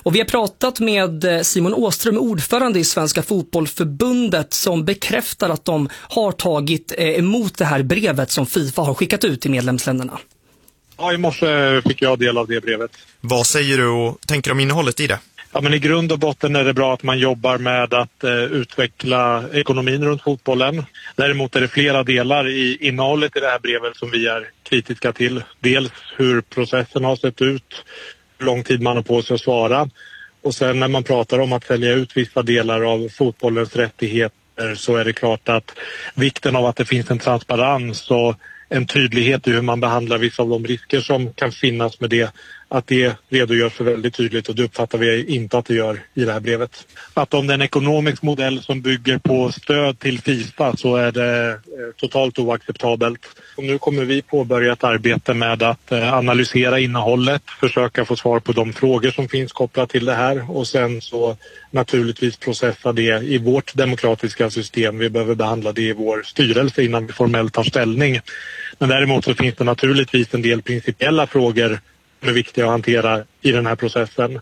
Och vi har pratat med Simon Åström, ordförande i Svenska fotbollförbundet, som bekräftar att de har tagit emot det här brevet som FIFA har skickat ut till medlemsländerna. Ja, i morse fick jag del av det brevet. Vad säger du och tänker om innehållet i det? Ja, men i grund och botten är det bra att man jobbar med att utveckla ekonomin runt fotbollen. Däremot är det flera delar i innehållet i det här brevet som vi är kritiska till. Dels hur processen har sett ut, hur lång tid man har på sig att svara. Och sen när man pratar om att sälja ut vissa delar av fotbollens rättigheter så är det klart att vikten av att det finns en transparens och en tydlighet i hur man behandlar vissa av de risker som kan finnas med det, att det redogörs för väldigt tydligt, och det uppfattar vi inte att det gör i det här brevet. Att om det är en ekonomisk modell som bygger på stöd till FIFA så är det totalt oacceptabelt. Och nu kommer vi påbörja ett arbete med att analysera innehållet, försöka få svar på de frågor som finns kopplat till det här, och sen så naturligtvis processa det i vårt demokratiska system. Vi behöver behandla det i vår styrelse innan vi formellt tar ställning. Men däremot så finns det naturligtvis en del principiella frågor som är viktiga att hantera i den här processen.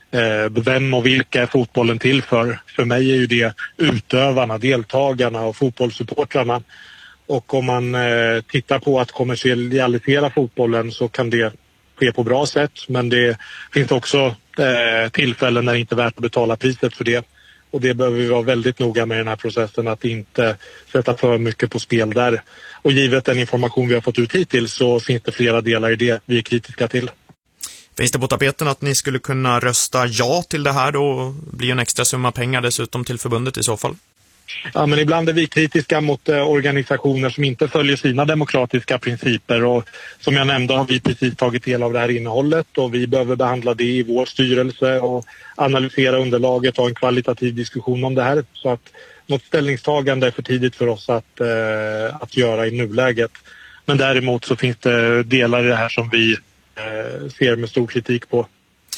Vem och vilka är fotbollen till för? För mig är ju det utövarna, deltagarna och fotbollssupportrarna. Och om man tittar på att kommersialisera fotbollen så kan det ske på bra sätt. Men det finns också tillfällen när det inte är värt att betala priset för det. Och det behöver vi vara väldigt noga med i den här processen, att inte sätta för mycket på spel där. Och givet den information vi har fått ut hittills så finns det flera delar i det vi är kritiska till. Finns det på tapeten att ni skulle kunna rösta ja till det här då och bli en extra summa pengar dessutom till förbundet i så fall? Ja, men ibland är vi kritiska mot organisationer som inte följer sina demokratiska principer, och som jag nämnde har vi precis tagit del av det här innehållet och vi behöver behandla det i vår styrelse och analysera underlaget och ha en kvalitativ diskussion om det här, så att något ställningstagande är för tidigt för oss att göra i nuläget. Men däremot så finns det delar i det här som vi ser med stor kritik på.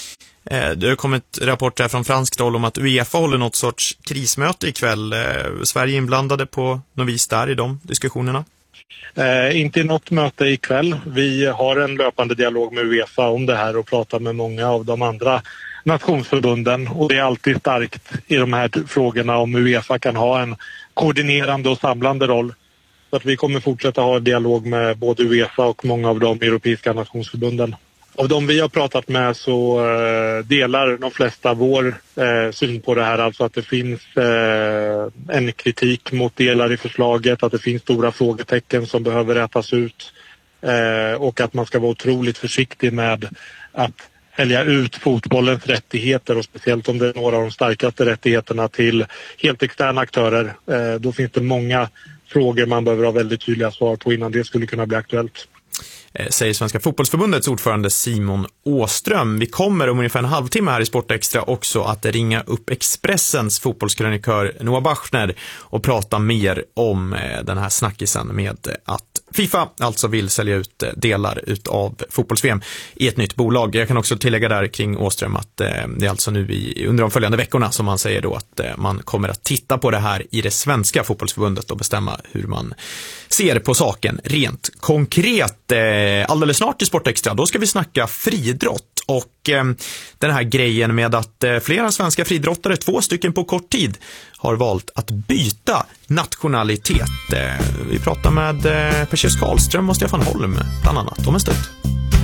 Det har kommit rapporter från franskt håll om att UEFA håller något sorts krismöte ikväll. Sverige inblandade på något vis där i de diskussionerna? Inte i något möte ikväll. Vi har en löpande dialog med UEFA om det här och pratar med många av de andra nationsförbunden. Och det är alltid starkt i de här frågorna om UEFA kan ha en koordinerande och samlande roll. Så att vi kommer fortsätta ha en dialog med både UEFA och många av de europeiska nationsförbunden. Av de vi har pratat med så delar de flesta vår syn på det här. Alltså att det finns en kritik mot delar i förslaget, att det finns stora frågetecken som behöver rätas ut. Och att man ska vara otroligt försiktig med att sälja ut fotbollens rättigheter, och speciellt om det är några av de starkaste rättigheterna till helt externa aktörer. Då finns det många frågor man behöver ha väldigt tydliga svar på innan det skulle kunna bli aktuellt. Säger Svenska fotbollsförbundets ordförande Simon Åström. Vi kommer om ungefär en halvtimme här i Sportextra också att ringa upp Expressens fotbollskrönikör Noah Bachner och prata mer om den här snackisen med att FIFA alltså vill sälja ut delar utav fotbolls-VM i ett nytt bolag. Jag kan också tillägga där kring Åström att det är alltså nu under de följande veckorna som man säger då att man kommer att titta på det här i det svenska fotbollsförbundet och bestämma hur man ser på saken rent konkret. Alldeles snart i Sportextra, då ska vi snacka friidrott och den här grejen med att flera svenska friidrottare, 2 stycken på kort tid, har valt att byta nationalitet. Vi pratar med Per Karlström och Stefan Holm bland annat om en stund.